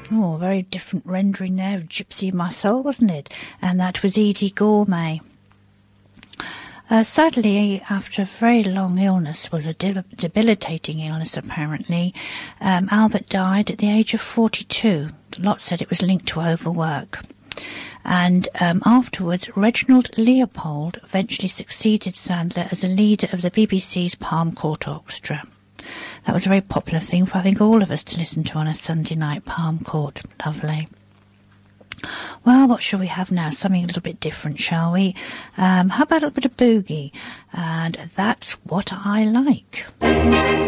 Oh, a very different rendering there of Gypsy in My Soul, wasn't it? And that was Edie Gourmet. Sadly, after a very long illness, was a debilitating illness apparently, Albert died at the age of 42. A lot said it was linked to overwork. And afterwards, Reginald Leopold eventually succeeded Sandler as a leader of the BBC's Palm Court Orchestra. That was a very popular thing for, I think, all of us to listen to on a Sunday night, Palm Court. Lovely. Well, what shall we have now? Something a little bit different, shall we? How about a little bit of boogie? And That's What I Like.